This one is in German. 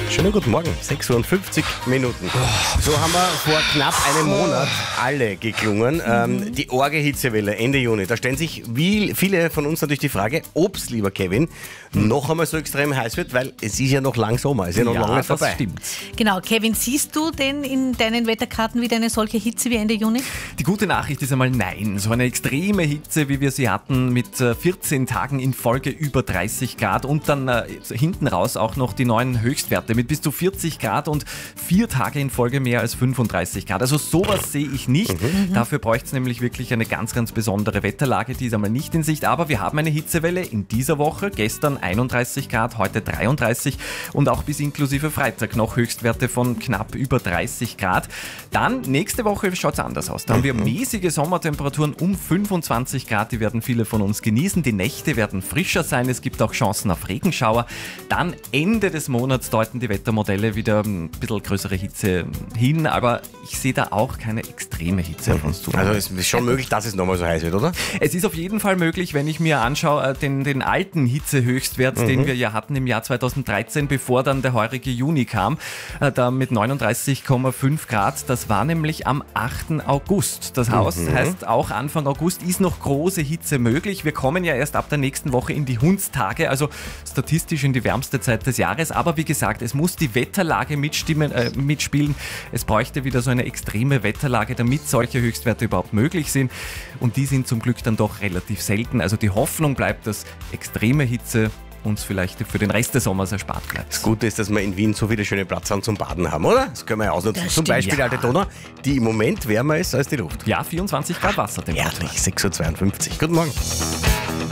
Schönen guten Morgen, 6:50 Minuten. So haben wir vor knapp einem Monat alle geklungen. Die Orge-Hitzewelle Ende Juni. Da stellen sich viele von uns natürlich die Frage, ob es, lieber Kevin, noch einmal so extrem heiß wird, weil es ist ja noch lang Sommer, es ist ja noch lange nicht vorbei. Das stimmt. Genau, Kevin, siehst du denn in deinen Wetterkarten wieder eine solche Hitze wie Ende Juni? Die gute Nachricht ist einmal nein. So eine extreme Hitze, wie wir sie hatten, mit 14 Tagen in Folge über 30 Grad und dann hinten raus auch noch die neuen Höchstwerte mit bis zu 40 Grad und 4 Tage in Folge mehr als 35 Grad. Also sowas sehe ich nicht. Dafür bräuchte es nämlich wirklich eine ganz, ganz besondere Wetterlage. Die ist einmal nicht in Sicht. Aber wir haben eine Hitzewelle in dieser Woche. Gestern 31 Grad, heute 33 und auch bis inklusive Freitag noch Höchstwerte von knapp über 30 Grad. Dann nächste Woche schaut es anders aus. Da haben wir mäßige Sommertemperaturen um 25 Grad. Die werden viele von uns genießen. Die Nächte werden frischer sein. Es gibt auch Chancen auf Regenschauer. Dann Ende des Monats deuten die Wettermodelle wieder ein bisschen größere Hitze hin. Aber ich sehe da auch keine extreme Hitze auf uns zu. Also es ist schon möglich, dass es nochmal so heiß wird, oder? Es ist auf jeden Fall möglich, wenn ich mir anschaue, den alten Hitzehöchstwert, den wir ja hatten im Jahr 2013, bevor dann der heurige Juni kam, da mit 39,5 Grad. Das war nämlich am 8. August. Das heißt, auch Anfang August ist noch große Hitze möglich. Wir kommen ja erst ab der nächsten Woche in die Hundstage, also statistisch in die wärmste Zeit des Jahres. Aber wie gesagt, es muss die Wetterlage mitspielen. Es bräuchte wieder so eine extreme Wetterlage, damit solche Höchstwerte überhaupt möglich sind. Und die sind zum Glück dann doch relativ selten. Also die Hoffnung bleibt, dass extreme Hitze uns vielleicht für den Rest des Sommers erspart bleibt. Das Gute ist, dass wir in Wien so viele schöne Plätze zum Baden haben, oder? Das können wir ja ausnutzen. Das Zum stimmt, Beispiel ja. Alte Donau, die im Moment wärmer ist als die Luft. Ja, 24 Grad Wassertemperatur. Herrlich, 6:52 Guten Morgen.